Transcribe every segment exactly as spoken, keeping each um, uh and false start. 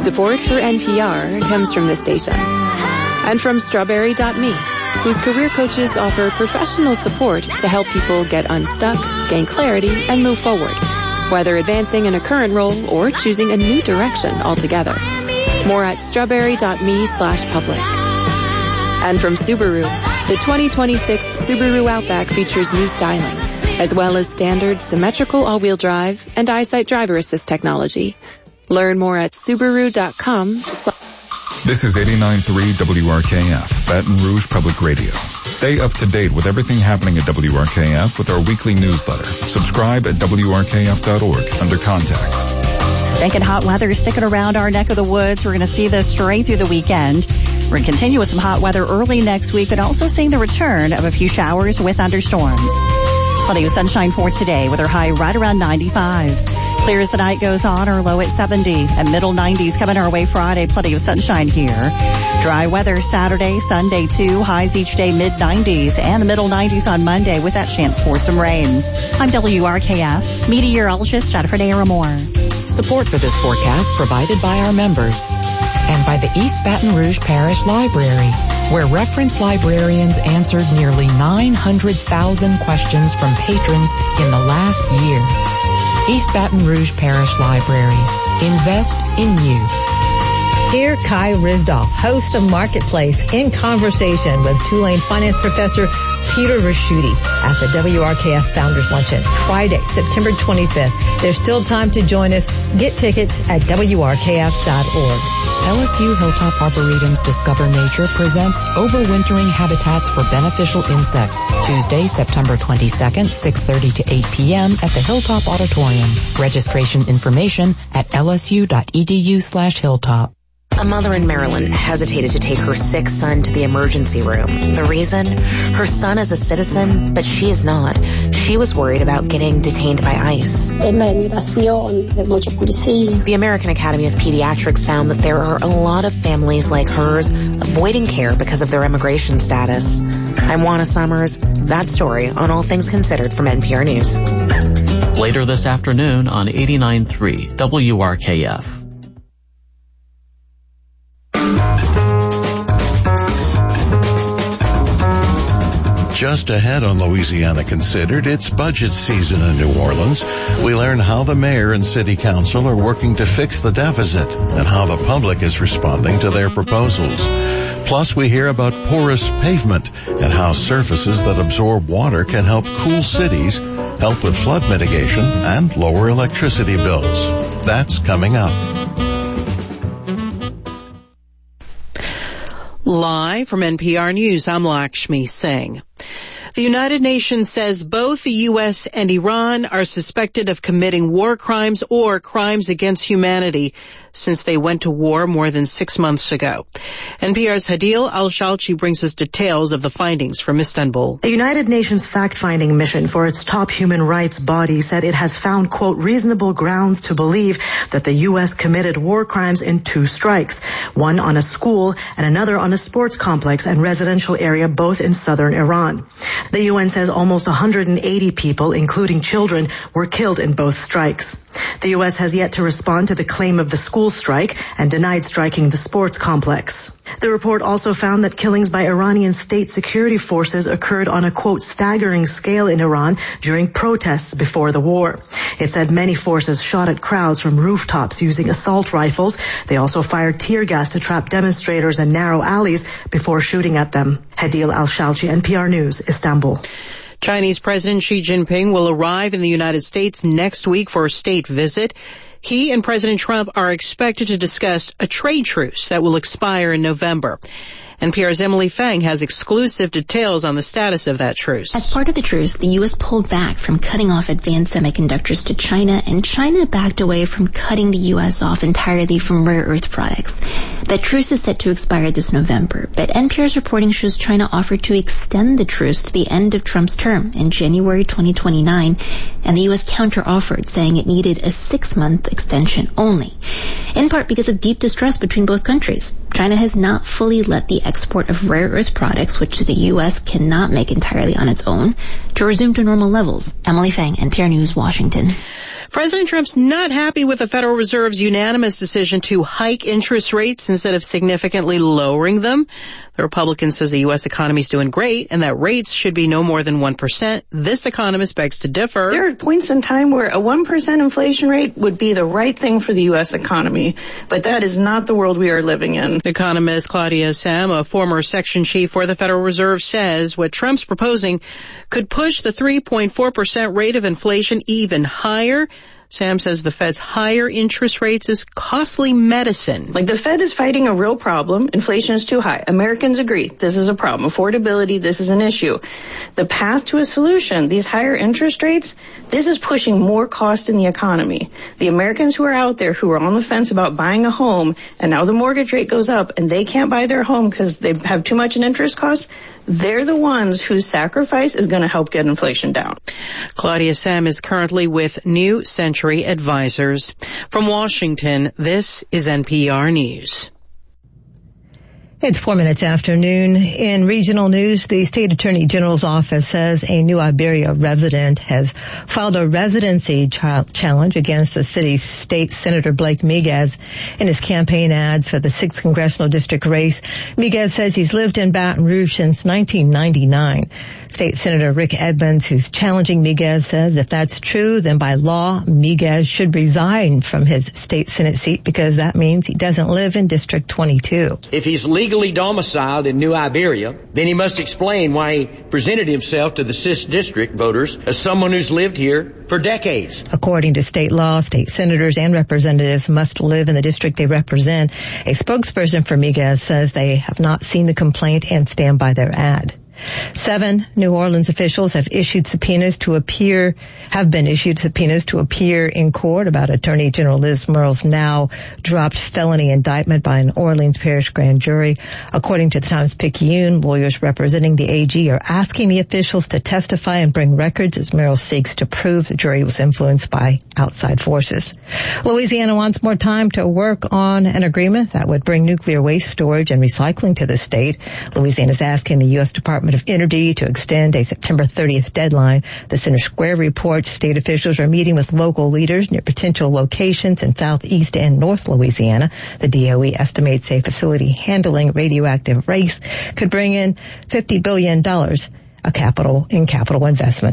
Support for N P R comes from this station and from Strawberry dot me, whose career coaches offer professional support to help people get unstuck, gain clarity, and move forward, whether advancing in a current role or choosing a new direction altogether. More at strawberry dot me slash public. And from Subaru, the twenty twenty-six Subaru Outback features new styling, as well as standard symmetrical all-wheel drive and EyeSight driver assist technology. Learn more at subaru dot com. This is eighty-nine point three W R K F, Baton Rouge Public Radio. Stay up to date with everything happening at W R K F with our weekly newsletter. Subscribe at W R K F dot org under Contact. Stinking hot weather sticking around our neck of the woods. We're going to see this straight through the weekend. We're going to continue with some hot weather early next week, but also seeing the return of a few showers with thunderstorms. Plenty of sunshine for today with our high right around ninety-five. Clear as the night goes on, our low at seventy, and middle nineties coming our way Friday. Plenty of sunshine here. Dry weather Saturday, Sunday too. Highs each day mid nineties and the middle nineties on Monday with that chance for some rain. I'm W R K F meteorologist Jennifer Naramore. Support for this forecast provided by our members and by the East Baton Rouge Parish Library, where reference librarians answered nearly nine hundred thousand questions from patrons in the last year. East Baton Rouge Parish Library. Invest in you. Here, Kai Risdall, host of Marketplace, in conversation with Tulane finance professor Peter Ricciuti at the W R K F Founders Luncheon, Friday, September twenty-fifth. There's still time to join us. Get tickets at W R K F dot org. L S U Hilltop Arboretum's Discover Nature presents Overwintering Habitats for Beneficial Insects, Tuesday, September twenty-second, six thirty to eight p.m. at the Hilltop Auditorium. Registration information at L S U dot E D U slash Hilltop. A mother in Maryland hesitated to take her sick son to the emergency room. The reason? Her son is a citizen, but she is not. She was worried about getting detained by ICE. The American Academy of Pediatrics found that there are a lot of families like hers avoiding care because of their immigration status. I'm Juana Summers. That story on All Things Considered from N P R News. Later this afternoon on eighty-nine point three W R K F. Just ahead on Louisiana Considered, it's budget season in New Orleans. We learn how the mayor and city council are working to fix the deficit and how the public is responding to their proposals. Plus, we hear about porous pavement and how surfaces that absorb water can help cool cities, help with flood mitigation, and lower electricity bills. That's coming up. Live from N P R News, I'm Lakshmi Singh. The United Nations says both the U S and Iran are suspected of committing war crimes or crimes against humanity since they went to war more than six months ago. N P R's Hadil Al-Shalchi brings us details of the findings from Istanbul. A United Nations fact-finding mission for its top human rights body said it has found, quote, reasonable grounds to believe that the U S committed war crimes in two strikes, one on a school and another on a sports complex and residential area, both in southern Iran. The U N says almost one hundred eighty people, including children, were killed in both strikes. The U S has yet to respond to the claim of the school strike and denied striking the sports complex. The report also found that killings by Iranian state security forces occurred on a, quote, staggering scale in Iran during protests before the war. It said many forces shot at crowds from rooftops using assault rifles. They also fired tear gas to trap demonstrators in narrow alleys before shooting at them. Hadil Al-Shalchi, N P R News, Istanbul. Chinese President Xi Jinping will arrive in the United States next week for a state visit. He and President Trump are expected to discuss a trade truce that will expire in November. N P R's Emily Fang has exclusive details on the status of that truce. As part of the truce, the U S pulled back from cutting off advanced semiconductors to China, and China backed away from cutting the U S off entirely from rare earth products. That truce is set to expire this November, but N P R's reporting shows China offered to extend the truce to the end of Trump's term in January twenty twenty-nine, and the U S counter-offered, saying it needed a six-month extension only, in part because of deep distrust between both countries. China has not fully let the export of rare earth products, which the U S cannot make entirely on its own, to resume to normal levels. Emily Fang, N P R News, Washington. President Trump's not happy with the Federal Reserve's unanimous decision to hike interest rates instead of significantly lowering them. The Republican says the U S economy is doing great and that rates should be no more than one percent. This economist begs to differ. There are points in time where a one percent inflation rate would be the right thing for the U S economy, but that is not the world we are living in. Economist Claudia Sahm, a former section chief for the Federal Reserve, says what Trump's proposing could push the three point four percent rate of inflation even higher. Sam says the Fed's higher interest rates is costly medicine. Like, the Fed is fighting a real problem. Inflation is too high. Americans agree this is a problem. Affordability, this is an issue. The path to a solution, these higher interest rates, this is pushing more cost in the economy. The Americans who are out there who are on the fence about buying a home, and now the mortgage rate goes up and they can't buy their home because they have too much in interest costs, they're the ones whose sacrifice is going to help get inflation down. Claudia Sahm is currently with New Century Advisors. From Washington, this is N P R News. It's four minutes after noon. In regional news, the state attorney general's office says a New Iberia resident has filed a residency challenge against the city's state senator Blake Miguez in his campaign ads for the sixth congressional district race. Miguez says he's lived in Baton Rouge since nineteen ninety-nine. State Senator Rick Edmonds, who's challenging Miguez, says if that's true, then by law, Miguez should resign from his state Senate seat because that means he doesn't live in District twenty-two. If he's legally domiciled in New Iberia, then he must explain why he presented himself to the sixth District voters as someone who's lived here for decades. According to state law, state senators and representatives must live in the district they represent. A spokesperson for Miguez says they have not seen the complaint and stand by their ad. Seven New Orleans officials have issued subpoenas to appear, have been issued subpoenas to appear in court about Attorney General Liz Murrell's now dropped felony indictment by an Orleans Parish grand jury. According to the Times-Picayune, lawyers representing the A G are asking the officials to testify and bring records as Murrell seeks to prove the jury was influenced by outside forces. Louisiana wants more time to work on an agreement that would bring nuclear waste storage and recycling to the state. Louisiana is asking the U S Department of Energy to extend a September thirtieth deadline. The Center Square reports state officials are meeting with local leaders near potential locations in southeast and north Louisiana. The D O E estimates a facility handling radioactive waste could bring in fifty billion dollars a capital in capital investment.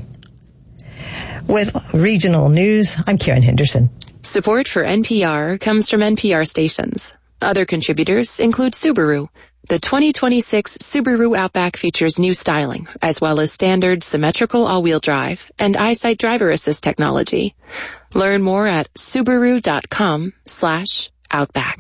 With regional news, I'm Karen Henderson. Support for N P R comes from N P R stations. Other contributors include Subaru. The twenty twenty-six Subaru Outback features new styling, as well as standard symmetrical all-wheel drive and EyeSight driver assist technology. Learn more at Subaru.com slash Outback.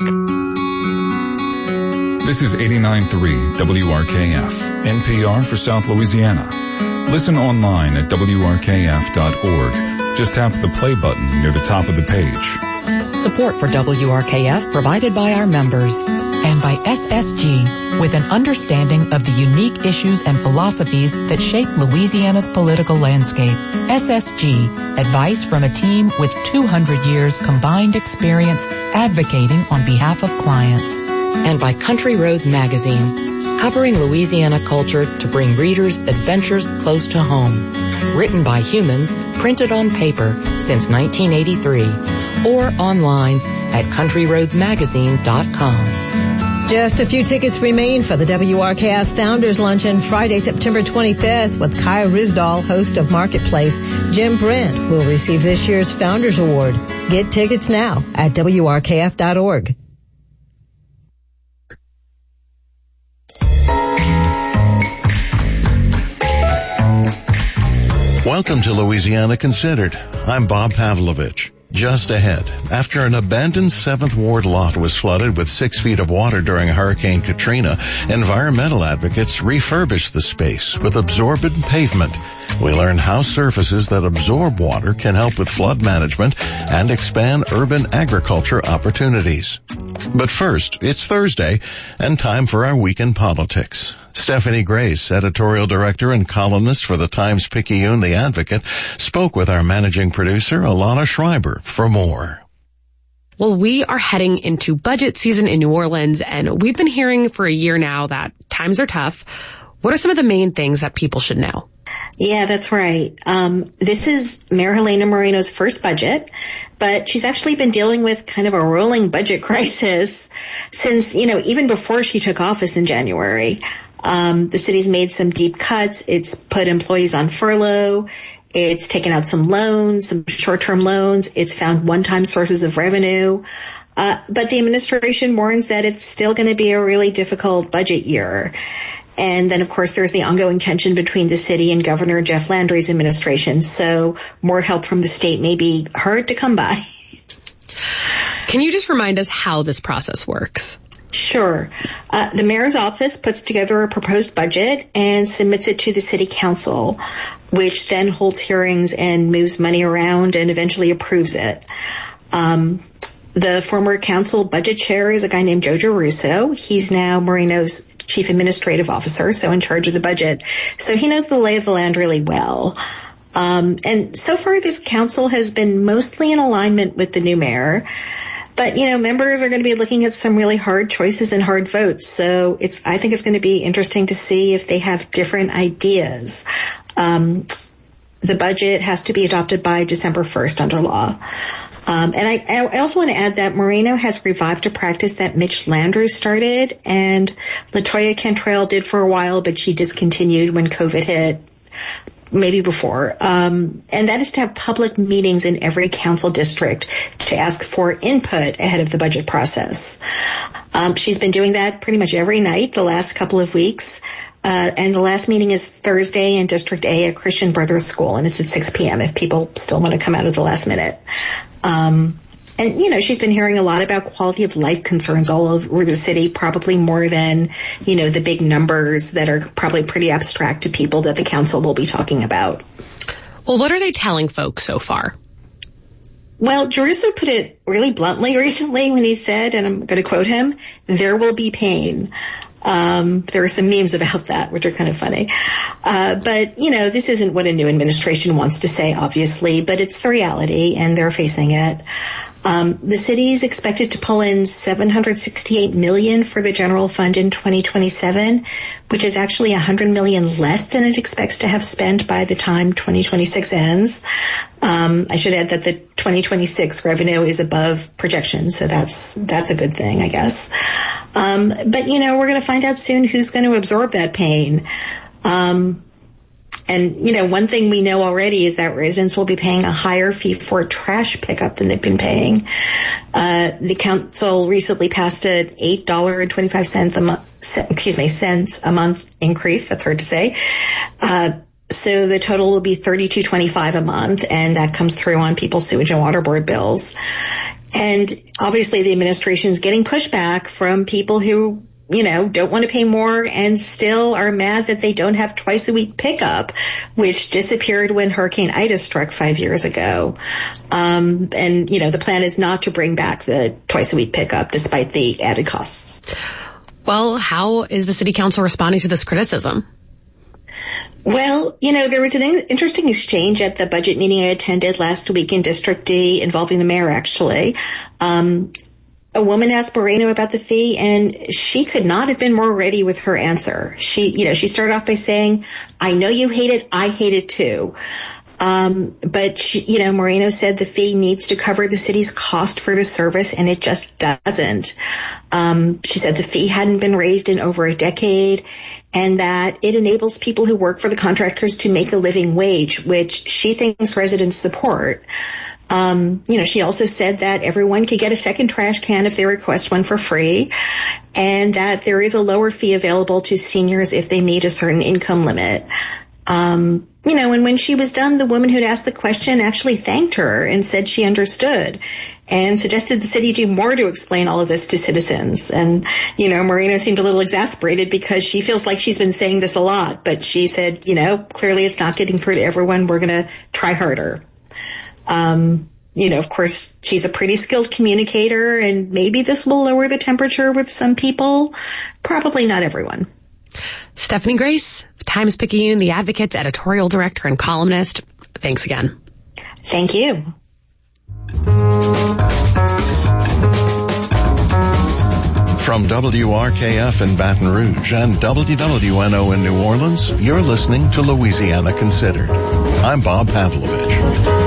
This is eighty-nine point three W R K F, N P R for South Louisiana. Listen online at W R K F dot org. Just tap the play button near the top of the page. Support for W R K F provided by our members and by S S G, with an understanding of the unique issues and philosophies that shape Louisiana's political landscape. S S G, advice from a team with two hundred years combined experience advocating on behalf of clients. And by Country Roads Magazine, covering Louisiana culture to bring readers adventures close to home. Written by humans, printed on paper since nineteen eighty-three, or online at country roads magazine dot com. Just a few tickets remain for the W R K F Founders Luncheon Friday, September twenty-fifth with Kai Risdahl, host of Marketplace. Jim Brent will receive this year's Founders Award. Get tickets now at W R K F dot org. Welcome to Louisiana Considered. I'm Bob Pavlovich. Just ahead, after an abandoned seventh Ward lot was flooded with six feet of water during Hurricane Katrina, environmental advocates refurbished the space with absorbent pavement. We learn how surfaces that absorb water can help with flood management and expand urban agriculture opportunities. But first, it's Thursday and time for our Week in Politics. Stephanie Grace, editorial director and columnist for the Times-Picayune, The Advocate, spoke with our managing producer, Alana Schreiber, for more. Well, we are heading into budget season in New Orleans, and we've been hearing for a year now that times are tough. What are some of the main things that people should know? Yeah, that's right. Um, this is Mayor Helena Moreno's first budget, but she's actually been dealing with kind of a rolling budget crisis since, you know, even before she took office in January. Um, the city's made some deep cuts. It's put employees on furlough. It's taken out some loans, some short-term loans. It's found one-time sources of revenue. Uh, but the administration warns that it's still going to be a really difficult budget year. And then, of course, there's the ongoing tension between the city and Governor Jeff Landry's administration. So more help from the state may be hard to come by. Can you just remind us how this process works? Sure. Uh, the mayor's office puts together a proposed budget and submits it to the city council, which then holds hearings and moves money around and eventually approves it. Um, the former council budget chair is a guy named Joe Russo. He's now Moreno's chief administrative officer, so in charge of the budget. So he knows the lay of the land really well. Um, and so far, this council has been mostly in alignment with the new mayor. But, you know, members are going to be looking at some really hard choices and hard votes. So it's, I think it's going to be interesting to see if they have different ideas. Um, the budget has to be adopted by December first under law. Um, and I, I also want to add that Moreno has revived a practice that Mitch Landrieu started and LaToya Cantrell did for a while, but she discontinued when COVID hit, maybe before. Um, and that is to have public meetings in every council district to ask for input ahead of the budget process. Um, she's been doing that pretty much every night the last couple of weeks. Uh, and the last meeting is Thursday in District A at Christian Brothers School, and it's at six p.m. if people still want to come out at the last minute. Um, and, you know, she's been hearing a lot about quality of life concerns all over the city, probably more than, you know, the big numbers that are probably pretty abstract to people that the council will be talking about. Well, what are they telling folks so far? Well, Jeruso put it really bluntly recently when he said, and I'm going to quote him, "There will be pain." Um, there are some memes about that, which are kind of funny. Uh, but, you know, this isn't what a new administration wants to say, obviously, but it's the reality, and they're facing it. Um, the city is expected to pull in seven hundred sixty-eight million dollars for the general fund in twenty twenty-seven, which is actually one hundred million dollars less than it expects to have spent by the time twenty twenty-six ends. Um, I should add that the twenty twenty-six revenue is above projections, so that's that's a good thing, I guess. Um, but, you know, we're going to find out soon who's going to absorb that pain. Um, and, you know, one thing we know already is that residents will be paying a higher fee for trash pickup than they've been paying. Uh, the council recently passed an eight dollars and twenty-five cents a month, excuse me, cents a month increase. That's hard to say. Uh, so the total will be thirty-two twenty-five a month, and that comes through on people's sewage and water board bills. And obviously the administration is getting pushback from people who, you know, don't want to pay more and still are mad that they don't have twice a week pickup, which disappeared when Hurricane Ida struck five years ago. Um, and, you know, the plan is not to bring back the twice a week pickup despite the added costs. Well, how is the city council responding to this criticism? Well, you know, there was an interesting exchange at the budget meeting I attended last week in District D involving the mayor, actually. Um, a woman asked Moreno about the fee, and she could not have been more ready with her answer. She, you know, she started off by saying, "I know you hate it. I hate it too." Um, but she, you know, Moreno said the fee needs to cover the city's cost for the service, and it just doesn't. Um, she said the fee hadn't been raised in over a decade, and that it enables people who work for the contractors to make a living wage, which she thinks residents support. Um, you know, she also said that everyone could get a second trash can if they request one for free, and that there is a lower fee available to seniors if they meet a certain income limit. Um, you know, and when she was done, the woman who'd asked the question actually thanked her and said she understood and suggested the city do more to explain all of this to citizens. And, you know, Moreno seemed a little exasperated because she feels like she's been saying this a lot, but she said, you know, clearly it's not getting through to everyone. We're going to try harder. Um, you know, of course, she's a pretty skilled communicator, and maybe this will lower the temperature with some people. Probably not everyone. Stephanie Grace, Times-Picayune, The Advocate's editorial director and columnist. Thanks again. Thank you. From From W R K F in Baton Rouge and W W N O in New Orleans, you're listening to Louisiana Considered. I'm Bob Pavlovich.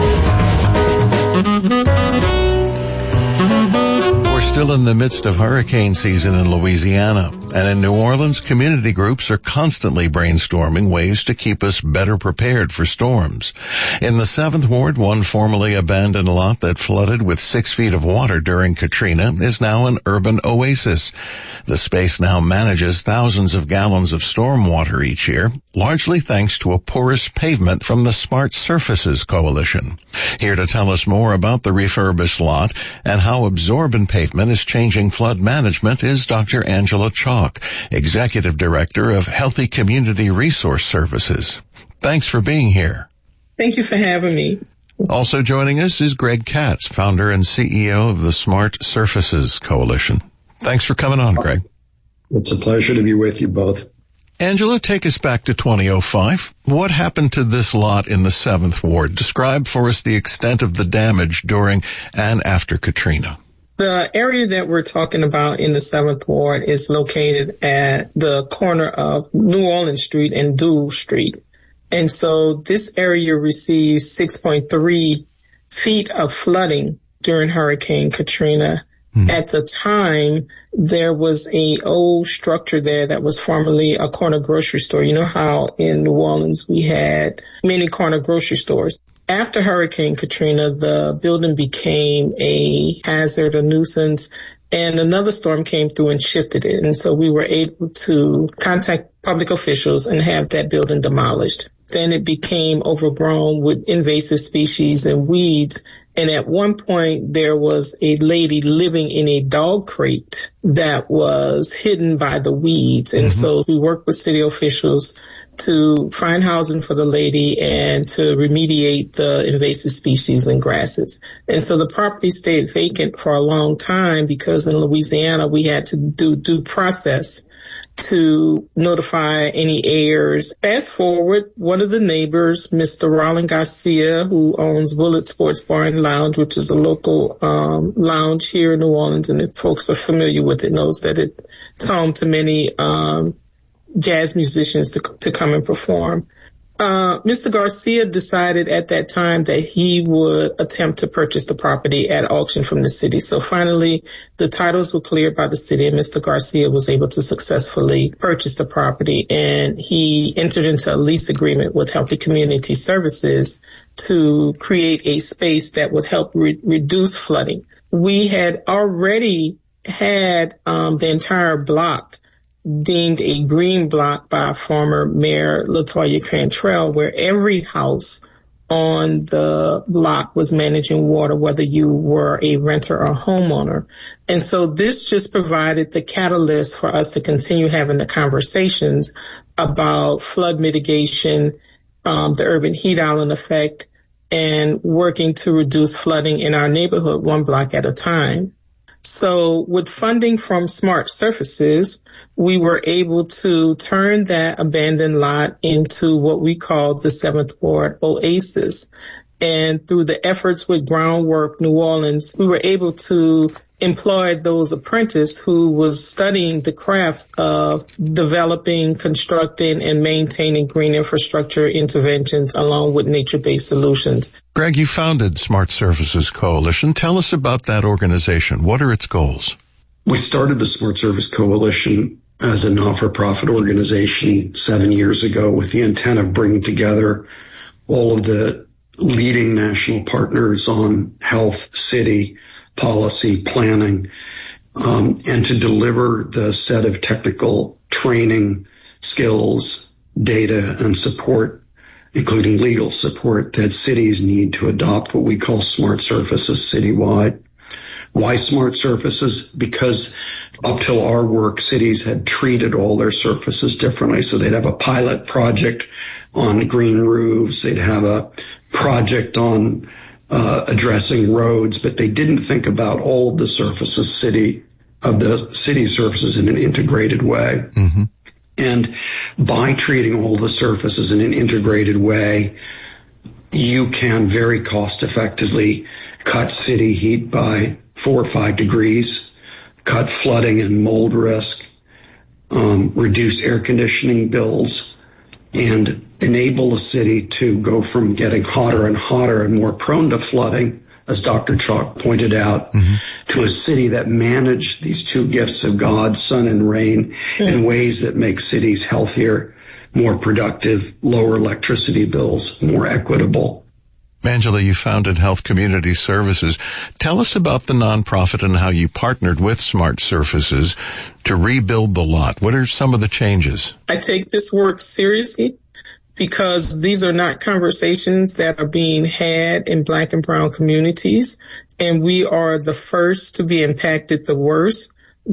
We're still in the midst of hurricane season in Louisiana, and in New Orleans, community groups are constantly brainstorming ways to keep us better prepared for storms. In the seventh Ward, one formerly abandoned lot that flooded with six feet of water during Katrina is now an urban oasis. The space now manages thousands of gallons of storm water each year, largely thanks to a porous pavement from the Smart Surfaces Coalition. Here to tell us more about the refurbished lot and how absorbent pavement is changing flood management is Doctor Angela Chalk, Executive Director of Healthy Community Resource Services. Thanks for being here. Thank you for having me. Also joining us is Greg Katz, founder and C E O of the Smart Surfaces Coalition. Thanks for coming on, Greg. It's a pleasure to be with you both. Angela, take us back to twenty oh five. What happened to this lot in the seventh Ward? Describe for us the extent of the damage during and after Katrina. The area that we're talking about in the seventh Ward is located at the corner of New Orleans Street and Dual Street. And so this area received six point three feet of flooding during Hurricane Katrina. Mm-hmm. At the time, there was a old structure there that was formerly a corner grocery store. You know how in New Orleans we had many corner grocery stores. After Hurricane Katrina, the building became a hazard, a nuisance, and another storm came through and shifted it. And so we were able to contact public officials and have that building demolished. Then it became overgrown with invasive species and weeds. And at one point, there was a lady living in a dog crate that was hidden by the weeds. And mm-hmm. so we worked with city officials to find housing for the lady and to remediate the invasive species and grasses. And so the property stayed vacant for a long time because in Louisiana, we had to do due process to notify any heirs. Fast forward, one of the neighbors, Mister Roland Garcia, who owns Bullet Sports Bar and Lounge, which is a local um lounge here in New Orleans, and if folks are familiar with it, knows that it's home to many um jazz musicians to, to come and perform. Uh, Mister Garcia decided at that time that he would attempt to purchase the property at auction from the city. So finally, the titles were cleared by the city and Mister Garcia was able to successfully purchase the property. And he entered into a lease agreement with Healthy Community Services to create a space that would help re- reduce flooding. We had already had um, the entire block deemed a green block by former Mayor LaToya Cantrell, where every house on the block was managing water, whether you were a renter or homeowner. And so this just provided the catalyst for us to continue having the conversations about flood mitigation, um, the urban heat island effect, and working to reduce flooding in our neighborhood one block at a time. So with funding from Smart Surfaces, we were able to turn that abandoned lot into what we call the seventh Ward Oasis. And through the efforts with Groundwork New Orleans, we were able to employ those apprentices who was studying the crafts of developing, constructing, and maintaining green infrastructure interventions along with nature-based solutions. Greg, you founded Smart Surfaces Coalition. Tell us about that organization. What are its goals? We started the Smart Surface Coalition as a not-for-profit organization seven years ago with the intent of bringing together all of the leading national partners on health, city, policy, planning, um, and to deliver the set of technical training, skills, data, and support, including legal support, that cities need to adopt what we call smart surfaces citywide. Why smart surfaces? Because up till our work, cities had treated all their surfaces differently. So they'd have a pilot project on green roofs. They'd have a project on uh, addressing roads, but they didn't think about all of the surfaces city of the city surfaces in an integrated way. Mm-hmm. And by treating all the surfaces in an integrated way, you can very cost effectively cut city heat by four or five degrees, cut flooding and mold risk, um, reduce air conditioning bills, and enable a city to go from getting hotter and hotter and more prone to flooding, as Doctor Chalk pointed out, mm-hmm. to a city that managed these two gifts of God, sun and rain, mm-hmm. in ways that make cities healthier, more productive, lower electricity bills, more equitable. Angela, you founded Health Community Services. Tell us about the nonprofit and how you partnered with Smart Surfaces to rebuild the lot. What are some of the changes? I take this work seriously because these are not conversations that are being had in Black and brown communities, and we are the first to be impacted the worst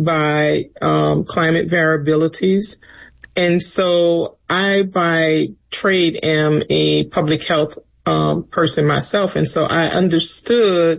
by um, climate variabilities. And so I, by trade, am a public health um, person myself, and so I understood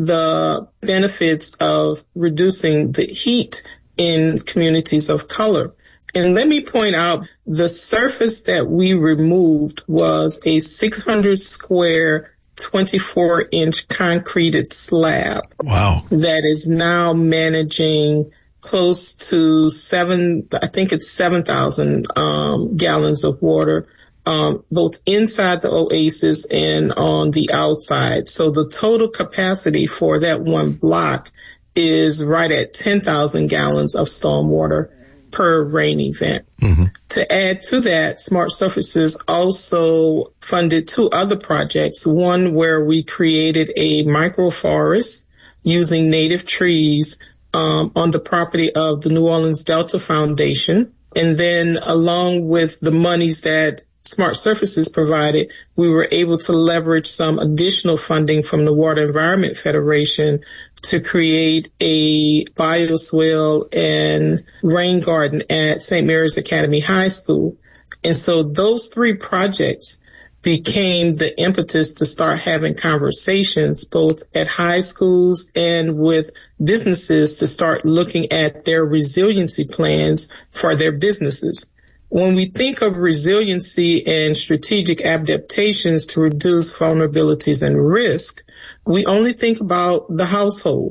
the benefits of reducing the heat in communities of color. And let me point out, the surface that we removed was a six hundred square, twenty-four inch concreted slab. Wow. That is now managing close to seven, I think it's seven thousand um, gallons of water, um, both inside the oasis and on the outside. So the total capacity for that one block is right at ten thousand gallons of stormwater per rain event. Mm-hmm. To add to that, Smart Surfaces also funded two other projects, one where we created a microforest using native trees um, on the property of the New Orleans Delta Foundation. And then along with the monies that Smart Surfaces provided, we were able to leverage some additional funding from the Water Environment Federation to create a bioswale and rain garden at Saint Mary's Academy High School. And so those three projects became the impetus to start having conversations both at high schools and with businesses to start looking at their resiliency plans for their businesses. When we think of resiliency and strategic adaptations to reduce vulnerabilities and risk, we only think about the household.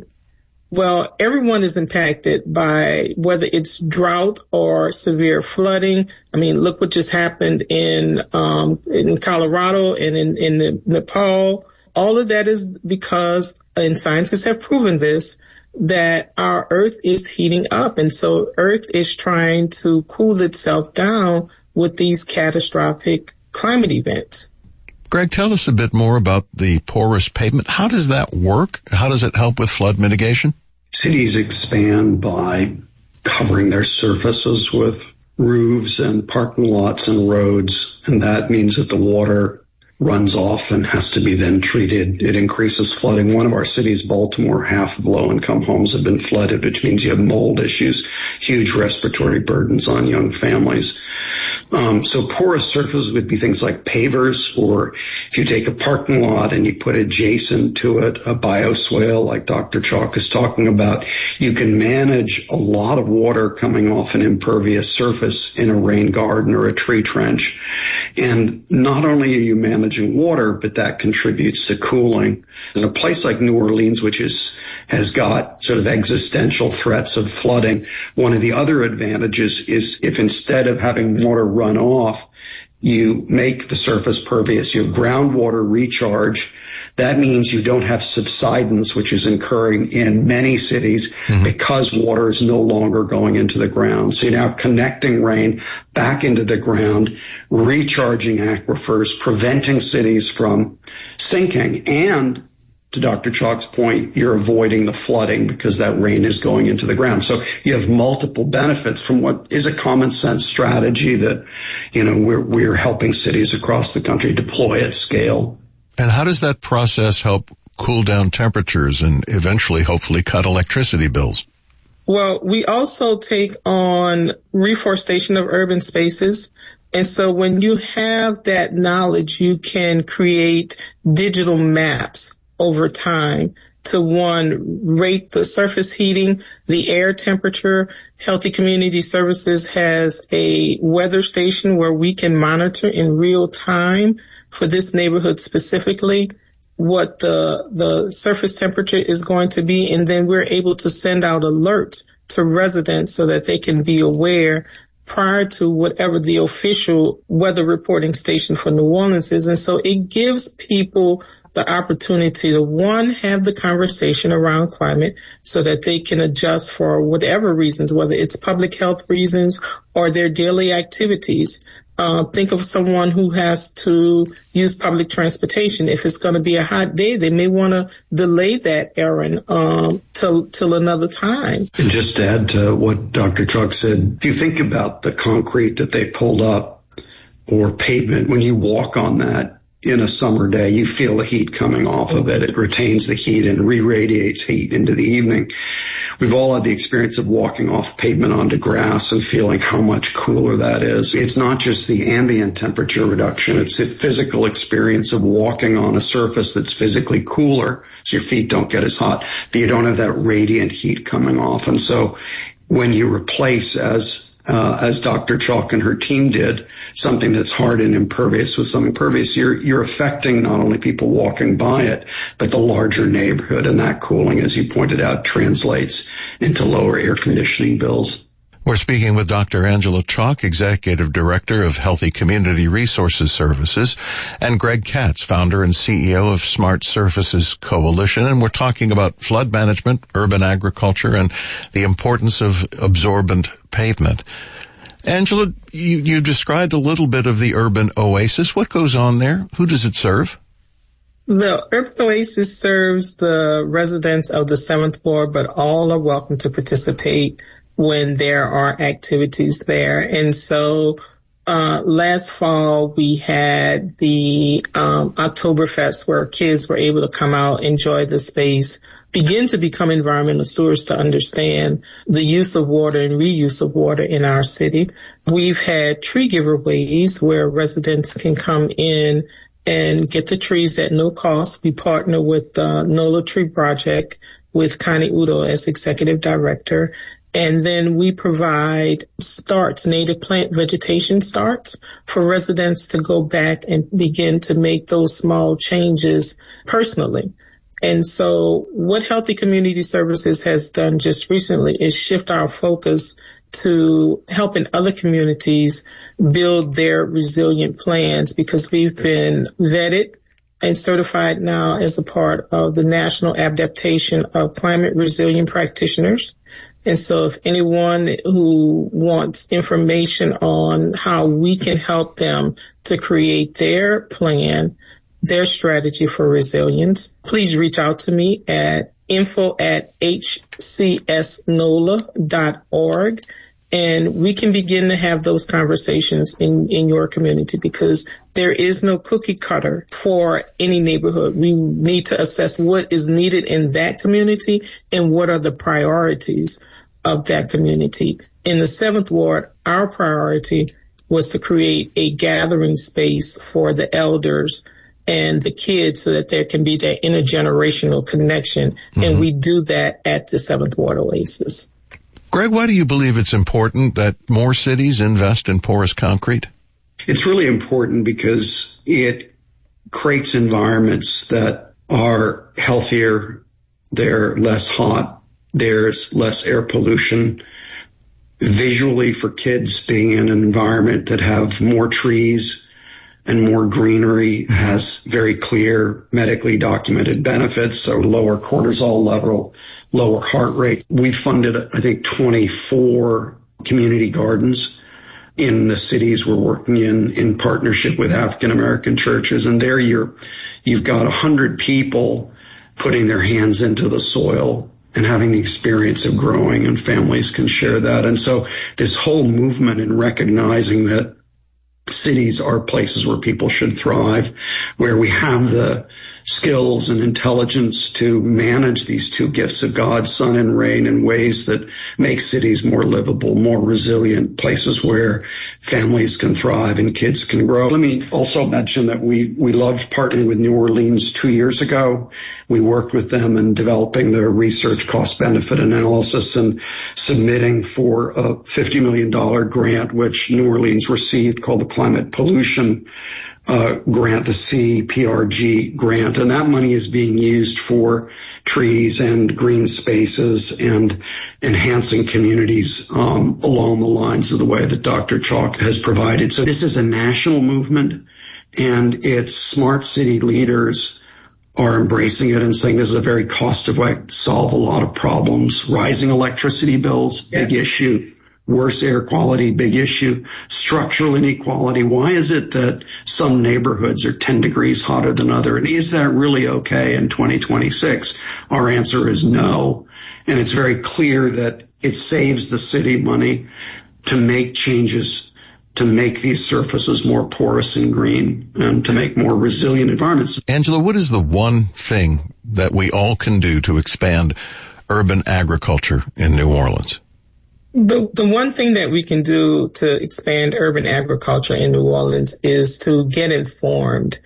Well, everyone is impacted by whether it's drought or severe flooding. I mean, look what just happened in um in Colorado and in, in Nepal. All of that is because, and scientists have proven this, that our Earth is heating up. And so Earth is trying to cool itself down with these catastrophic climate events. Greg, tell us a bit more about the porous pavement. How does that work? How does it help with flood mitigation? Cities expand by covering their surfaces with roofs and parking lots and roads, and that means that the water runs off and has to be then treated. It increases flooding. One of our cities, Baltimore, half of low-income homes have been flooded, which means you have mold issues, huge respiratory burdens on young families. Um, so porous surfaces would be things like pavers, or if you take a parking lot and you put adjacent to it a bioswale like Doctor Chalk is talking about, you can manage a lot of water coming off an impervious surface in a rain garden or a tree trench. And not only are you managing water, but that contributes to cooling. In a place like New Orleans, which is has got sort of existential threats of flooding, one of the other advantages is if instead of having water run off, you make the surface pervious, you have groundwater recharge. That means you don't have subsidence, which is occurring in many cities mm-hmm. because water is no longer going into the ground. So you're now connecting rain back into the ground, recharging aquifers, preventing cities from sinking. And to Doctor Chalk's point, you're avoiding the flooding because that rain is going into the ground. So you have multiple benefits from what is a common sense strategy that, you know, we're, we're helping cities across the country deploy at scale. And how does that process help cool down temperatures and eventually, hopefully, cut electricity bills? Well, we also take on reforestation of urban spaces. And so when you have that knowledge, you can create digital maps over time to, one, rate the surface heating, the air temperature. Healthy Community Services has a weather station where we can monitor in real time for this neighborhood specifically, what the the surface temperature is going to be, and then we're able to send out alerts to residents so that they can be aware prior to whatever the official weather reporting station for New Orleans is. And so it gives people the opportunity to, one, have the conversation around climate so that they can adjust for whatever reasons, whether it's public health reasons or their daily activities. Uh, think of someone who has to use public transportation. If it's going to be a hot day, they may want to delay that errand um, till till another time. And just to add to what Doctor Chalk said, if you think about the concrete that they pulled up or pavement, when you walk on that in a summer day, you feel the heat coming off of it. It retains the heat and re-radiates heat into the evening. We've all had the experience of walking off pavement onto grass and feeling how much cooler that is. It's not just the ambient temperature reduction. It's the physical experience of walking on a surface that's physically cooler, so your feet don't get as hot, but you don't have that radiant heat coming off. And so when you replace, as Uh, as Doctor Chalk and her team did, something that's hard and impervious with something impervious, you're, you're affecting not only people walking by it, but the larger neighborhood. And that cooling, as you pointed out, translates into lower air conditioning bills. We're speaking with Doctor Angela Chalk, Executive Director of Healthy Community Resources Services, and Greg Katz, Founder and C E O of Smart Surfaces Coalition. And we're talking about flood management, urban agriculture, and the importance of absorbent pavement. Angela, you, you described a little bit of the urban oasis. What goes on there? Who does it serve? The Urban Oasis serves the residents of the seventh Ward, but all are welcome to participate when there are activities there. And so uh last fall we had the um Oktoberfest, where kids were able to come out, enjoy the space, begin to become environmental stewards, to understand the use of water and reuse of water in our city. We've had tree giveaways where residents can come in and get the trees at no cost. We partner with the NOLA Tree Project with Connie Udo as executive director. And then we provide starts, native plant vegetation starts, for residents to go back and begin to make those small changes personally. And so what Healthy Community Services has done just recently is shift our focus to helping other communities build their resilient plans, because we've been vetted and certified now as a part of the National Adaptation of Climate Resilient Practitioners. And so if anyone who wants information on how we can help them to create their plan, their strategy for resilience, please reach out to me at info at h c s nola dot org. And we can begin to have those conversations in, in your community, because there is no cookie cutter for any neighborhood. We need to assess what is needed in that community and what are the priorities of that community. In the seventh Ward, our priority was to create a gathering space for the elders and the kids so that there can be that intergenerational connection. Mm-hmm. And we do that at the seventh Ward Oasis. Greg, why do you believe it's important that more cities invest in porous concrete? It's really important because it creates environments that are healthier, they're less hot, there's less air pollution. Visually, for kids, being in an environment that have more trees and more greenery has very clear medically documented benefits. So lower cortisol level, lower heart rate. We funded, I think, twenty-four community gardens in the cities we're working in, in partnership with African American churches. And there you're, you've got a hundred people putting their hands into the soil and having the experience of growing, and families can share that. And so this whole movement in recognizing that cities are places where people should thrive, where we have the skills and intelligence to manage these two gifts of God, sun and rain, in ways that make cities more livable, more resilient, places where families can thrive and kids can grow. Let me also mention that we, we loved partnering with New Orleans two years ago. We worked with them in developing their research cost benefit analysis and submitting for a fifty million dollars grant, which New Orleans received, called the Climate Pollution uh, grant, the C P R G grant, and that money is being used for trees and green spaces and enhancing communities um, along the lines of the way that Doctor Chalk has provided. So this is a national movement, and its smart city leaders are embracing it and saying this is a very cost-effective way to solve a lot of problems. Rising electricity bills, big yes. issue. Worse air quality, big issue. Structural inequality. Why is it that some neighborhoods are ten degrees hotter than others? And is that really okay in twenty twenty-six? Our answer is no. And it's very clear that it saves the city money to make changes, to make these surfaces more porous and green, and to make more resilient environments. Angela, what is the one thing that we all can do to expand urban agriculture in New Orleans? The the one thing that we can do to expand urban agriculture in New Orleans is to get informed.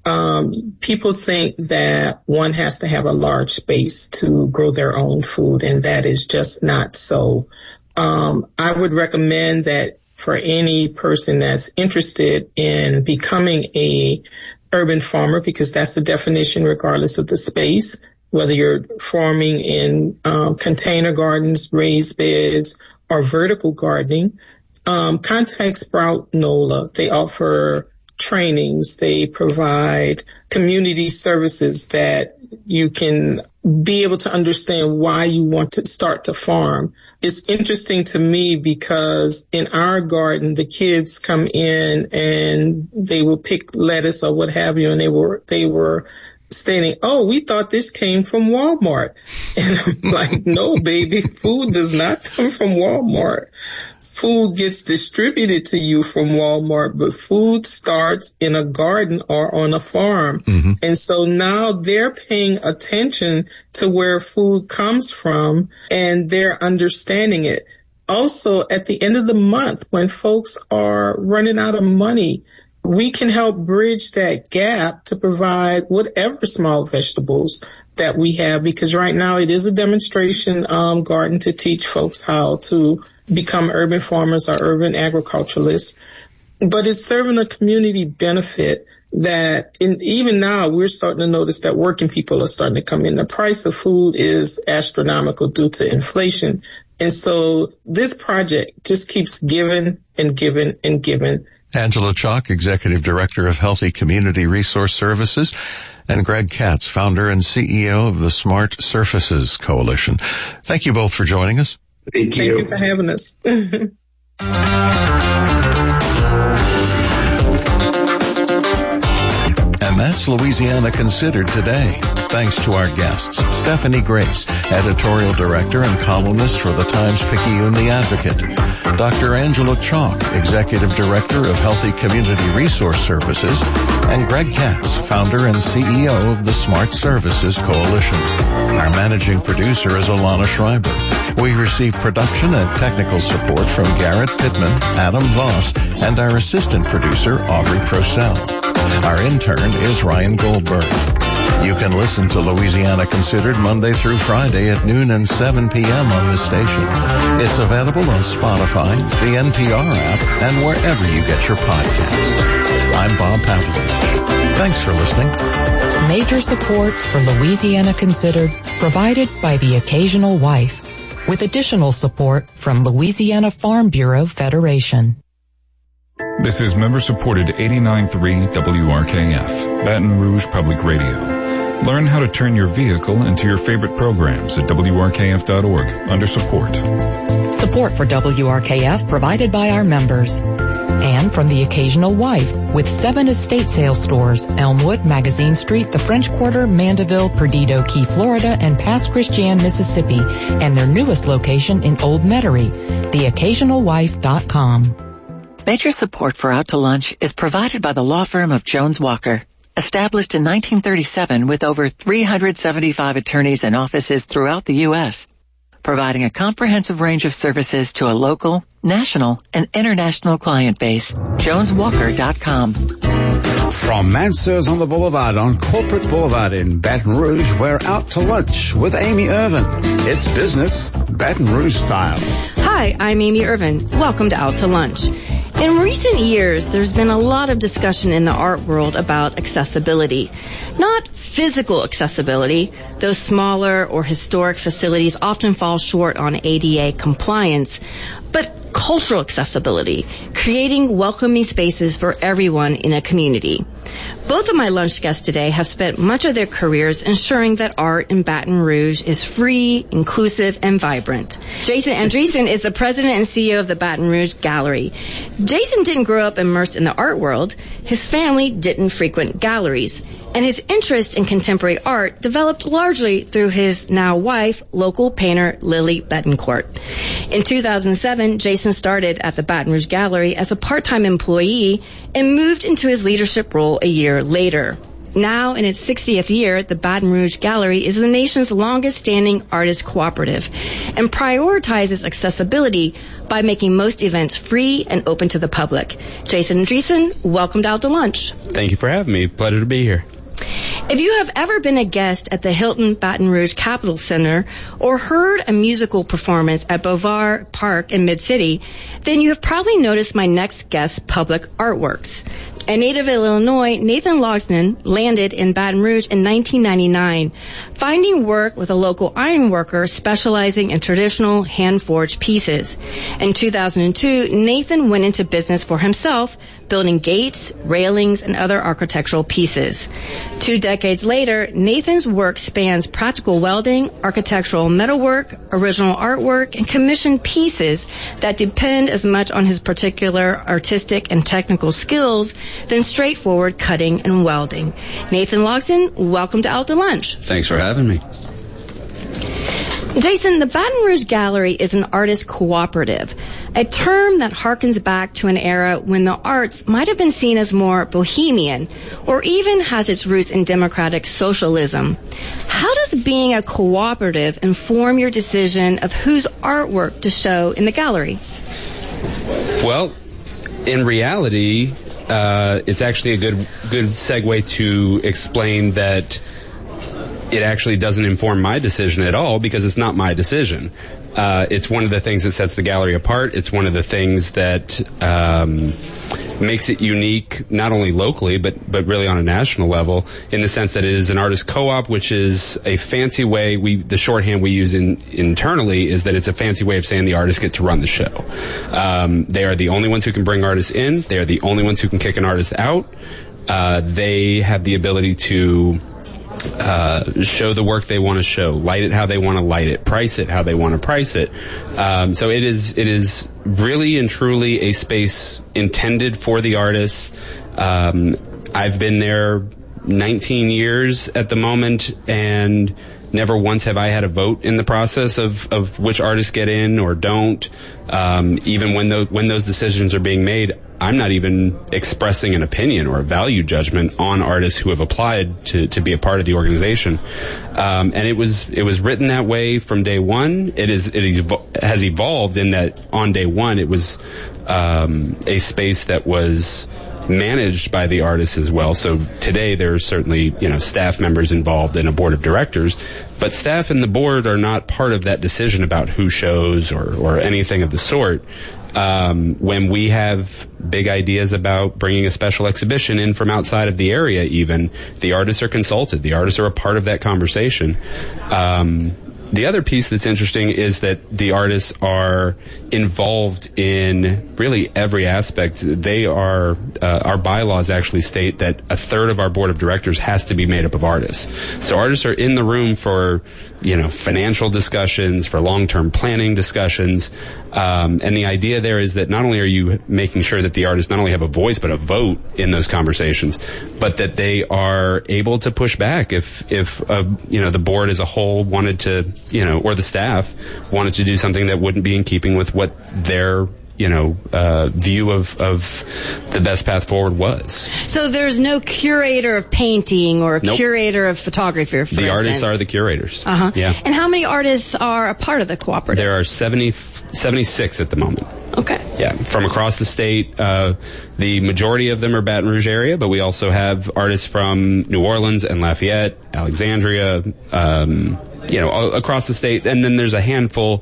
Um, people think that one has to have a large space to grow their own food, and that is just not so. Um, I would recommend that for any person that's interested in becoming a urban farmer, because that's the definition regardless of the space, whether you're farming in um, container gardens, raised beds, or vertical gardening, um, contact Sprout NOLA. They offer trainings. They provide community services that you can be able to understand why you want to start to farm. It's interesting to me because in our garden, the kids come in and they will pick lettuce or what have you, and they were, they were stating, oh, we thought this came from Walmart. And I'm like, no, baby, food does not come from Walmart. Food gets distributed to you from Walmart, but food starts in a garden or on a farm. Mm-hmm. And so now they're paying attention to where food comes from, and they're understanding it. Also, at the end of the month, when folks are running out of money, we can help bridge that gap to provide whatever small vegetables that we have, because right now it is a demonstration um, garden to teach folks how to become urban farmers or urban agriculturalists. But it's serving a community benefit that in, even now we're starting to notice that working people are starting to come in. The price of food is astronomical due to inflation. And so this project just keeps giving and giving and giving. Angela Chalk, Executive Director of Healthy Community Resource Services, and Greg Katz, Founder and C E O of the Smart Surfaces Coalition. Thank you both for joining us. Thank you. Thank you for having us. And that's Louisiana Considered today. Thanks to our guests, Stephanie Grace, Editorial Director and columnist for the Times-Picayune The Advocate, Doctor Angela Chalk, Executive Director of Healthy Community Resource Services, and Greg Katz, Founder and C E O of the Smart Services Coalition. Our managing producer is Alana Schreiber. We receive production and technical support from Garrett Pittman, Adam Voss, and our assistant producer, Aubrey Procell. Our intern is Ryan Goldberg. You can listen to Louisiana Considered Monday through Friday at noon and seven p.m. on this station. It's available on Spotify, the N P R app, and wherever you get your podcasts. I'm Bob Pavlovich. Thanks for listening. Major support for Louisiana Considered provided by the Occasional Wife, with additional support from Louisiana Farm Bureau Federation. This is member-supported eighty-nine point three W R K F, Baton Rouge Public Radio. Learn how to turn your vehicle into your favorite programs at W R K F dot org under support. Support for W R K F provided by our members. And from the Occasional Wife, with seven estate sales stores, Elmwood, Magazine Street, the French Quarter, Mandeville, Perdido Key, Florida, and Pass Christian, Mississippi, and their newest location in Old Metairie, the occasional wife dot com. Major support for Out to Lunch is provided by the law firm of Jones Walker. Established in nineteen thirty-seven with over three hundred seventy-five attorneys and offices throughout the U S, providing a comprehensive range of services to a local, national, and international client base. jones walker dot com. From Mansur's on the Boulevard on Corporate Boulevard in Baton Rouge, we're Out to Lunch with Amy Irvin. It's business, Baton Rouge style. Hi, I'm Amy Irvin. Welcome to Out to Lunch. In recent years, there's been a lot of discussion in the art world about accessibility. Not physical accessibility. Those smaller or historic facilities often fall short on A D A compliance, but cultural accessibility, creating welcoming spaces for everyone in a community. Both of my lunch guests today have spent much of their careers ensuring that art in Baton Rouge is free, inclusive, and vibrant. Jason Andreessen is the president and C E O of the Baton Rouge Gallery. Jason didn't grow up immersed in the art world. His family didn't frequent galleries. And his interest in contemporary art developed largely through his now wife, local painter Lily Betancourt. In two thousand seven, Jason started at the Baton Rouge Gallery as a part-time employee and moved into his leadership role a year later. Now, in its sixtieth year, the Baton Rouge Gallery is the nation's longest-standing artist cooperative and prioritizes accessibility by making most events free and open to the public. Jason Andreessen, welcome to Out to Lunch. Thank you for having me. Pleasure to be here. If you have ever been a guest at the Hilton Baton Rouge Capitol Center or heard a musical performance at Bovar Park in Mid-City, then you have probably noticed my next guest's public artworks. A native of Illinois, Nathan Logsdon landed in Baton Rouge in nineteen ninety-nine, finding work with a local ironworker specializing in traditional hand-forged pieces. In two thousand two, Nathan went into business for himself, building gates, railings, and other architectural pieces. Two decades later, Nathan's work spans practical welding, architectural metalwork, original artwork, and commissioned pieces that depend as much on his particular artistic and technical skills than straightforward cutting and welding. Nathan Logsdon, welcome to Out to Lunch. Thanks for having me. Jason, the Baton Rouge Gallery is an artist cooperative, a term that harkens back to an era when the arts might have been seen as more bohemian or even has its roots in democratic socialism. How does being a cooperative inform your decision of whose artwork to show in the gallery? Well, in reality, uh, it's actually a good good segue to explain that it actually doesn't inform my decision at all because it's not my decision. Uh, it's one of the things that sets the gallery apart. It's one of the things that um, makes it unique, not only locally, but but really on a national level, in the sense that it is an artist co-op, which is a fancy way. We the shorthand we use in, internally is that it's a fancy way of saying the artists get to run the show. Um, they are the only ones who can bring artists in. They are the only ones who can kick an artist out. Uh, they have the ability to Uh, show the work they want to show, light it how they want to light it, price it how they want to price it. Um, so it is it is really and truly a space intended for the artists. Um, I've been there nineteen years at the moment, and never once have I had a vote in the process of, of which artists get in or don't. Um, even when those when those decisions are being made, I'm not even expressing an opinion or a value judgment on artists who have applied to, to be a part of the organization. Um, and it was it was written that way from day one. It is it evo- has evolved in that on day one it was um, a space that was managed by the artists as well. So today there's certainly, you know, staff members involved in a board of directors, but staff and the board are not part of that decision about who shows or, or anything of the sort. Um, when we have big ideas about bringing a special exhibition in from outside of the area even, the artists are consulted. The artists are a part of that conversation. Um, The other piece that's interesting is that the artists are involved in really every aspect. They are, uh, our bylaws actually state that a third of our board of directors has to be made up of artists. So artists are in the room for, you know, financial discussions, for long-term planning discussions. Um, and the idea there is that not only are you making sure that the artists not only have a voice but a vote in those conversations, but that they are able to push back if, if, uh, you know, the board as a whole wanted to, you know, or the staff wanted to do something that wouldn't be in keeping with what their, you know, uh, view of, of the best path forward was. So there's no curator of painting or a Nope. curator of photography, for The instance. artists are the curators. Uh-huh. Yeah. And how many artists are a part of the cooperative? There are seventy, seventy-six at the moment. Okay. Yeah, from across the state. Uh, the majority of them are Baton Rouge area, but we also have artists from New Orleans and Lafayette, Alexandria, um, you know, all across the state. And then there's a handful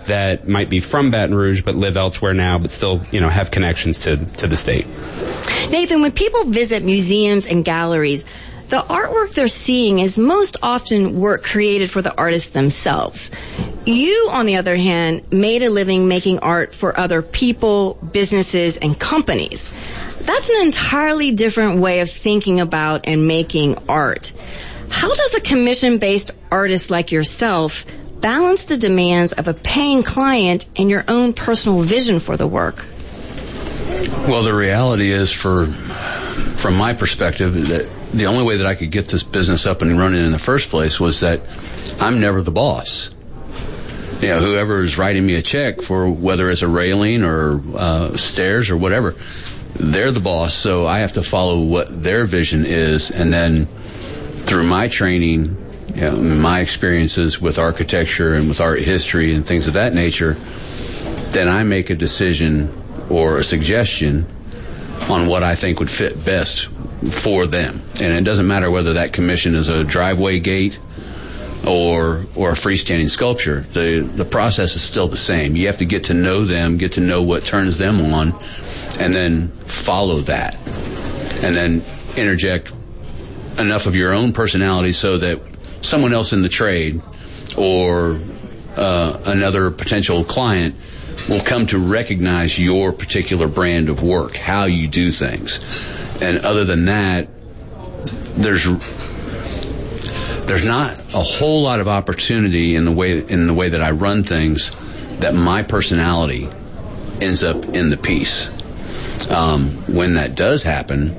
that might be from Baton Rouge but live elsewhere now, but still, you know, have connections to, to the state. Nathan, when people visit museums and galleries, the artwork they're seeing is most often work created for the artists themselves. You, on the other hand, made a living making art for other people, businesses, and companies. That's an entirely different way of thinking about and making art. How does a commission-based artist like yourself balance the demands of a paying client and your own personal vision for the work? Well, the reality is, for from my perspective, that the only way that I could get this business up and running in the first place was that I'm never the boss. You know, whoever is writing me a check for whether it's a railing or uh, stairs or whatever, they're the boss, so I have to follow what their vision is, and then through my training, you know, my experiences with architecture and with art history and things of that nature, then I make a decision or a suggestion on what I think would fit best for them. And it doesn't matter whether that commission is a driveway gate or or a freestanding sculpture. The the process is still the same. You have to get to know them, get to know what turns them on, and then follow that. And then interject enough of your own personality so that someone else in the trade or uh, another potential client will come to recognize your particular brand of work, how you do things. And other than that, there's there's not a whole lot of opportunity in the way in the way that I run things that my personality ends up in the piece. Um, when that does happen,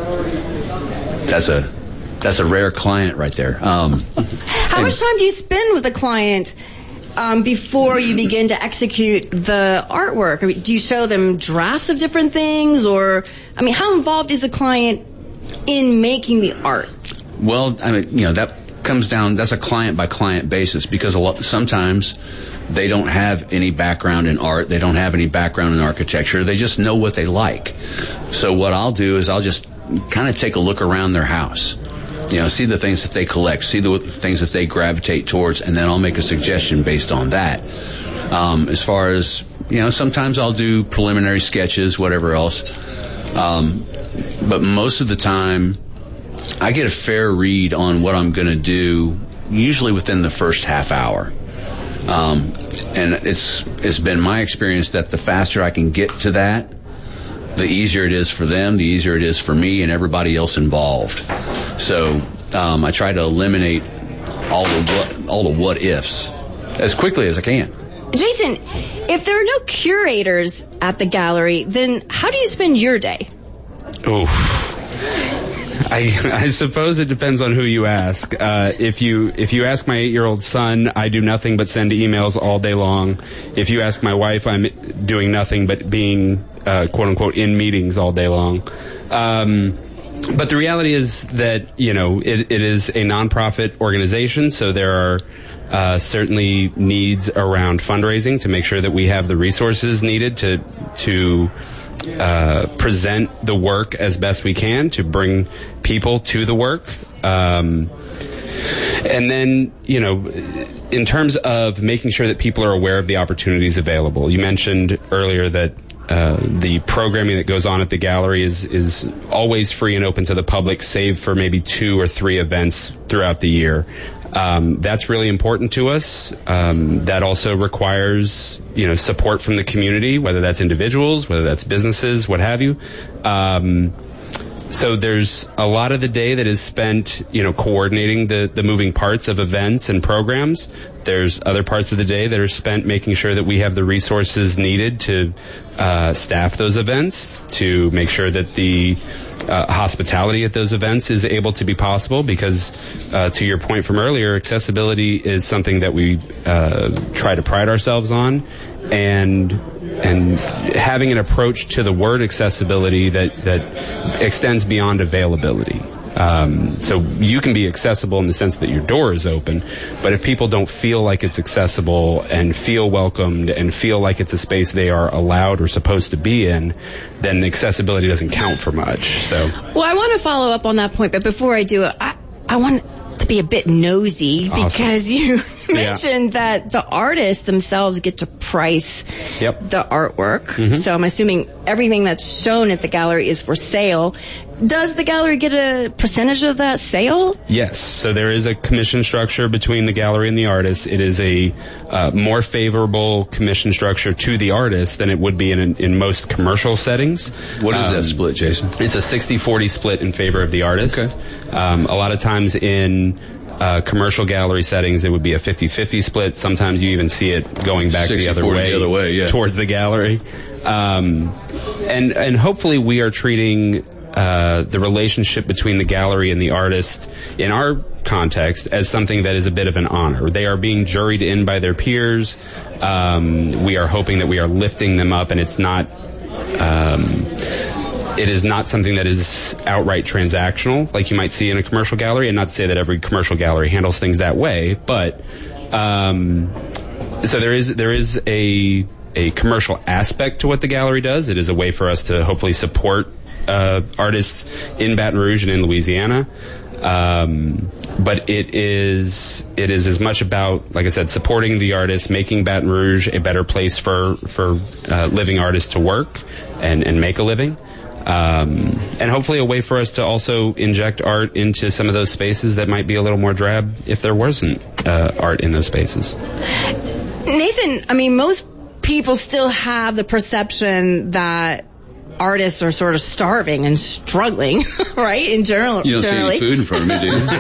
that's a that's a rare client right there. Um, How much time do you spend with a client um, before you begin to execute the artwork? I mean, do you show them drafts of different things, or I mean, how involved is a client in making the art? Well, I mean, you know, that comes down, that's a client by client basis, because a lot, sometimes they don't have any background in art, they don't have any background in architecture, they just know what they like. So what I'll do is I'll just kind of take a look around their house, you know, see the things that they collect, see the things that they gravitate towards, and then I'll make a suggestion based on that. Um, as far as, you know, sometimes I'll do preliminary sketches, whatever else, um, but most of the time I get a fair read on what I'm going to do, usually within the first half hour. Um, and it's it's been my experience that the faster I can get to that, the easier it is for them, the easier it is for me and everybody else involved. So um, I try to eliminate all the what all the what ifs as quickly as I can. Jason, if there are no curators at the gallery, then how do you spend your day? Oh. I, I suppose it depends on who you ask. Uh, if you if you ask my eight-year-old son, I do nothing but send emails all day long. If you ask my wife, I'm doing nothing but being uh, quote unquote in meetings all day long. Um, but the reality is that, you know, it, it is a nonprofit organization, so there are uh, certainly needs around fundraising to make sure that we have the resources needed to to. Uh, present the work as best we can, to bring people to the work. Um, and then, you know, in terms of making sure that people are aware of the opportunities available, you mentioned earlier that uh, the programming that goes on at the gallery is, is always free and open to the public, save for maybe two or three events throughout the year. Um, that's really important to us. Um, that also requires, you know, support from the community, whether that's individuals, whether that's businesses, what have you. Um, so there's a lot of the day that is spent, you know, coordinating the, the moving parts of events and programs. There's other parts of the day that are spent making sure that we have the resources needed to uh, staff those events, to make sure that the Uh, hospitality at those events is able to be possible, because uh, to your point from earlier, accessibility is something that we uh, try to pride ourselves on, and and having an approach to the word accessibility that that extends beyond availability. Um, so you can be accessible in the sense that your door is open, but if people don't feel like it's accessible and feel welcomed and feel like it's a space they are allowed or supposed to be in, then accessibility doesn't count for much. So, well, I want to follow up on that point, but before I do it, I, I want to be a bit nosy, because awesome. you mentioned yeah. that the artists themselves get to price yep. the artwork. Mm-hmm. So I'm assuming everything that's shown at the gallery is for sale. Does the gallery get a percentage of that sale? Yes. So there is a commission structure between the gallery and the artist. It is a uh, more favorable commission structure to the artist than it would be in in most commercial settings. What is um, that split, Jason? It's a sixty forty split in favor of the artist. Okay. Um, a lot of times in uh, commercial gallery settings, it would be a fifty fifty split. Sometimes you even see it going back the other way, the other way yeah. towards the gallery. Um, and and hopefully we are treating Uh, the relationship between the gallery and the artist in our context as something that is a bit of an honor. They are being juried in by their peers. Um, we are hoping that we are lifting them up, and it's not um, it is not something that is outright transactional like you might see in a commercial gallery, and not to say that every commercial gallery handles things that way, but um, so there is there is a a commercial aspect to what the gallery does. It is a way for us to hopefully support uh, artists in Baton Rouge and in Louisiana. Um, but it is it is as much about, like I said, supporting the artists, making Baton Rouge a better place for for uh, living artists to work and, and make a living. Um, and hopefully a way for us to also inject art into some of those spaces that might be a little more drab if there wasn't uh, art in those spaces. Nathan, I mean, most people still have the perception that artists are sort of starving and struggling, right? In general, you don't generally. see any food in front of me, do you?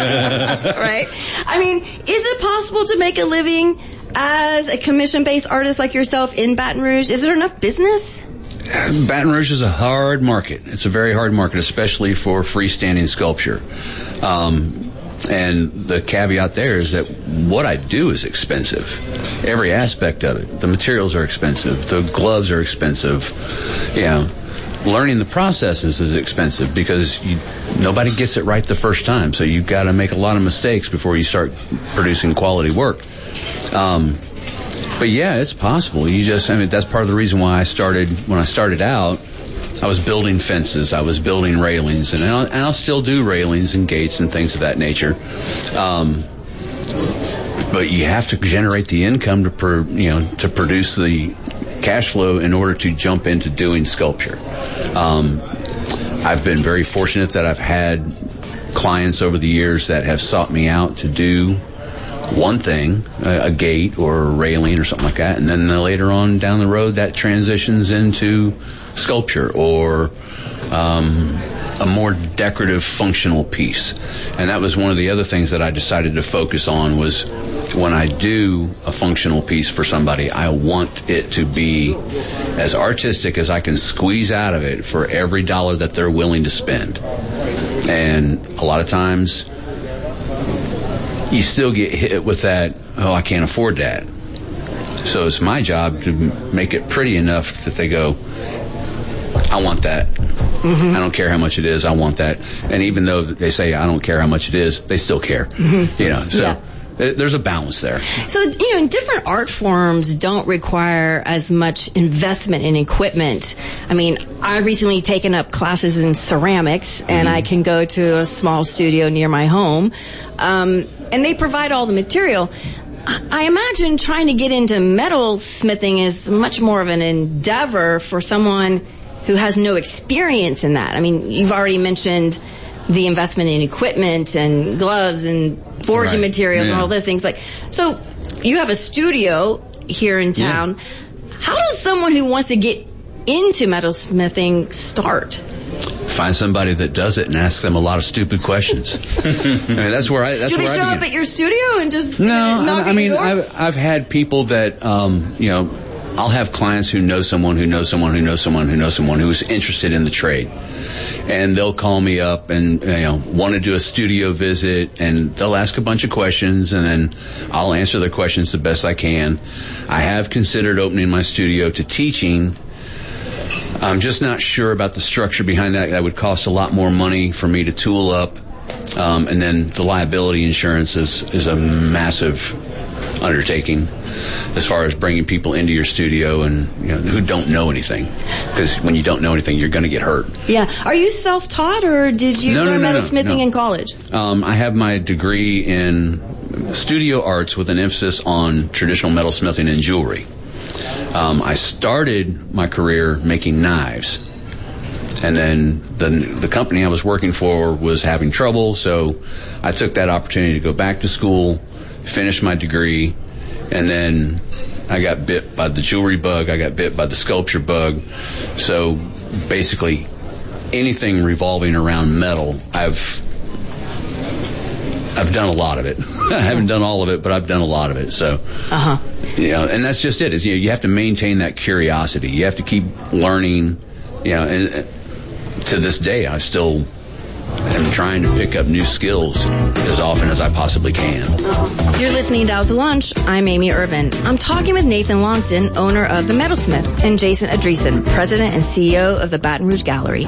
Right? I mean, is it possible to make a living as a commission-based artist like yourself in Baton Rouge? Is there enough business? Baton Rouge is a hard market. It's a very hard market, especially for freestanding sculpture. Um, And the caveat there is that what I do is expensive. Every aspect of it. The materials are expensive. The gloves are expensive. You know, learning the processes is expensive because you, nobody gets it right the first time. So you've got to make a lot of mistakes before you start producing quality work. Um, but yeah, it's possible. You just, I mean, that's part of the reason why I started, when I started out, I was building fences, I was building railings, and I'll, and I'll still do railings and gates and things of that nature. Um, but you have to generate the income to, per, you know, to produce the cash flow in order to jump into doing sculpture. Um, I've been very fortunate that I've had clients over the years that have sought me out to do one thing, a, a gate or a railing or something like that, and then later on down the road that transitions into sculpture or um, a more decorative functional piece. And that was one of the other things that I decided to focus on was when I do a functional piece for somebody, I want it to be as artistic as I can squeeze out of it for every dollar that they're willing to spend. And a lot of times you still get hit with that, oh, I can't afford that. So it's my job to make it pretty enough that they go, I want that. Mm-hmm. I don't care how much it is. I want that. And even though they say I don't care how much it is, they still care. Mm-hmm. You know, so yeah. There's a balance there. So, you know, different art forms don't require as much investment in equipment. I mean, I've recently taken up classes in ceramics, mm-hmm. and I can go to a small studio near my home, um, and they provide all the material. I imagine trying to get into metal smithing is much more of an endeavor for someone who has no experience in that. I mean, you've already mentioned the investment in equipment and gloves and forging right. materials yeah. and all those things. Like, so you have a studio here in town. Yeah. How does someone who wants to get into metalsmithing start? Find somebody that does it and ask them a lot of stupid questions. I mean, that's where I. That's Do they where show I up at your studio and just no? knock I, I mean, your door? I've I've had people that um, you know. I'll have clients who know someone who knows someone who knows someone who knows someone who's interested in the trade. And they'll call me up and, you know, want to do a studio visit, and they'll ask a bunch of questions, and then I'll answer their questions the best I can. I have considered opening my studio to teaching. I'm just not sure about the structure behind that. That would cost a lot more money for me to tool up. Um, and then the liability insurance is, is a massive undertaking as far as bringing people into your studio and, you know, who don't know anything, because when you don't know anything, you're going to get hurt. Yeah. Are you self-taught, or did you no, learn no, no, metalsmithing no, no. in college? Um, I have my degree in studio arts with an emphasis on traditional metalsmithing and jewelry. Um, I started my career making knives. And then the the company I was working for was having trouble, so I took that opportunity to go back to school, finish my degree, and then I got bit by the jewelry bug, I got bit by the sculpture bug. So basically anything revolving around metal, I've I've done a lot of it. I haven't done all of it, but I've done a lot of it. So, uh-huh. you know, and that's just it. Is you know, you have to maintain that curiosity. You have to keep learning. You know, and to this day, I still am trying to pick up new skills as often as I possibly can. You're listening to Out to Lunch. I'm Amy Irvin. I'm talking with Nathan Longston, owner of The Metalsmith, and Jason Andreessen, president and C E O of the Baton Rouge Gallery.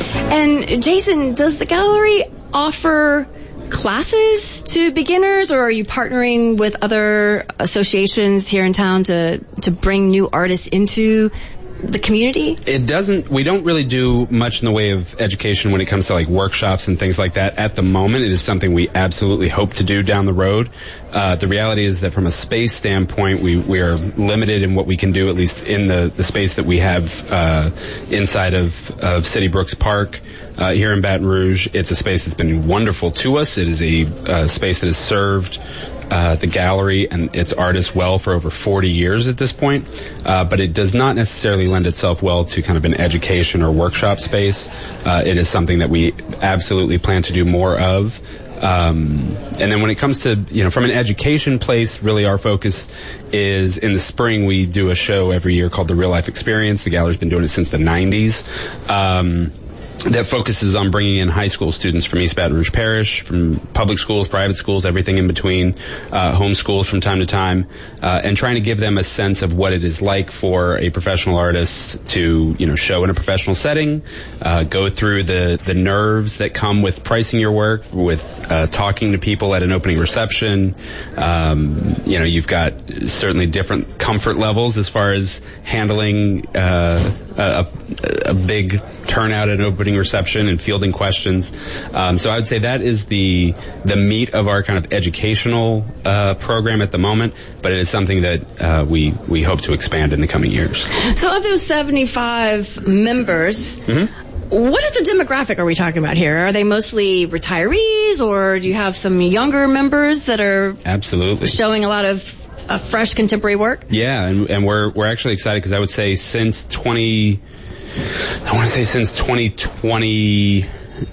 And Jason, does the gallery offer classes to beginners, or are you partnering with other associations here in town to to bring new artists into the community? It doesn't, we don't really do much in the way of education when it comes to like workshops and things like that. At the moment, it is something we absolutely hope to do down the road. Uh, the reality is that from a space standpoint, we, we are limited in what we can do, at least in the, the space that we have, uh, inside of, of City Brooks Park. Uh, here in Baton Rouge, it's a space that's been wonderful to us. It is a uh, space that has served uh, the gallery and its artists well for over forty years at this point, uh, but it does not necessarily lend itself well to kind of an education or workshop space. Uh, it is something that we absolutely plan to do more of. Um, and then when it comes to, you know, from an education place, really our focus is in the spring we do a show every year called The Real Life Experience. The gallery's been doing it since the nineties. Um, that focuses on bringing in high school students from East Baton Rouge Parish, from public schools, private schools, everything in between, uh, home schools from time to time, uh, and trying to give them a sense of what it is like for a professional artist to, you know, show in a professional setting, uh, go through the, the nerves that come with pricing your work, with, uh, talking to people at an opening reception. Um, you know, you've got certainly different comfort levels as far as handling, uh, a, a big turnout at an opening reception and fielding questions. Um, so I would say that is the the meat of our kind of educational uh, program at the moment, but it is something that uh, we we hope to expand in the coming years. So of those seventy-five members, mm-hmm. what is the demographic are we talking about here? Are they mostly retirees, or do you have some younger members that are absolutely showing a lot of uh, fresh contemporary work? Yeah, and, and we're we're actually excited because I would say since twenty. I want to say since twenty twenty-one,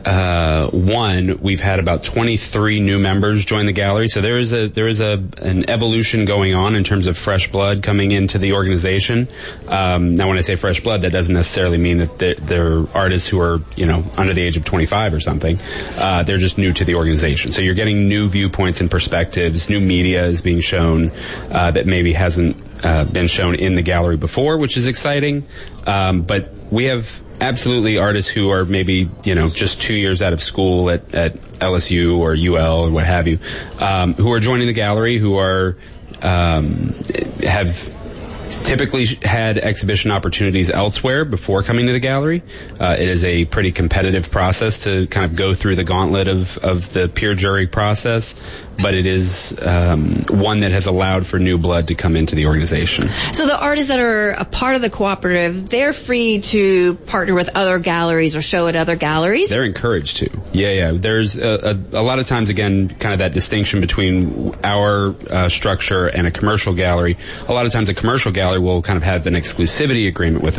we've had about twenty-three new members join the gallery. So there is a there is a an evolution going on in terms of fresh blood coming into the organization. Um, now, when I say fresh blood, that doesn't necessarily mean that they're, they're artists who are, you know, under the age of twenty-five or something. Uh, they're just new to the organization. So you're getting new viewpoints and perspectives. New media is being shown uh, that maybe hasn't uh, been shown in the gallery before, which is exciting. Um, but we have absolutely artists who are maybe, you know, just two years out of school at, at L S U or U L or what have you, um, who are joining the gallery, who are, um, have typically had exhibition opportunities elsewhere before coming to the gallery. Uh, it is a pretty competitive process to kind of go through the gauntlet of, of the peer jury process, but it is um, one that has allowed for new blood to come into the organization. So the artists that are a part of the cooperative, they're free to partner with other galleries or show at other galleries? They're encouraged to. Yeah, yeah. There's a, a, a lot of times, again, kind of that distinction between our uh, structure and a commercial gallery. A lot of times a commercial gallery will kind of have an exclusivity agreement with